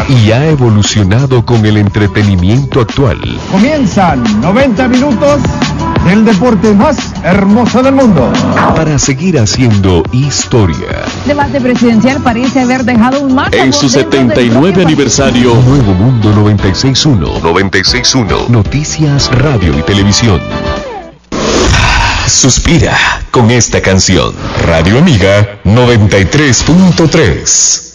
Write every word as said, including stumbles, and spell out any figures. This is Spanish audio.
y ha evolucionado con el entretenimiento actual. Comienzan noventa minutos del deporte más hermoso del mundo. Para seguir haciendo historia. Debate presidencial parece haber dejado un marco. En su setenta y nueve aniversario, Nuevo Mundo noventa y seis punto uno. noventa y seis punto uno. Noticias, radio y televisión. Suspira con esta canción. Radio Amiga noventa y tres punto tres.